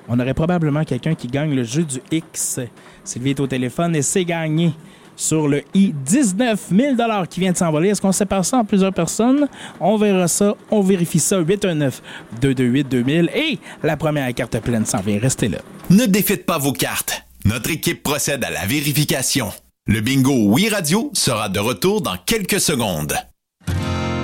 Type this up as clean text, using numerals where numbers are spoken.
on aurait probablement quelqu'un qui gagne le jeu du X. Sylvie est au téléphone et c'est gagné sur le i 19 000 $ qui vient de s'envoler. Est-ce qu'on sépare ça en plusieurs personnes? On verra ça. On vérifie ça. 819-228-2000. Et la première carte pleine s'en vient. Restez là. Ne défaites pas vos cartes. Notre équipe procède à la vérification. Le bingo Oui Radio sera de retour dans quelques secondes.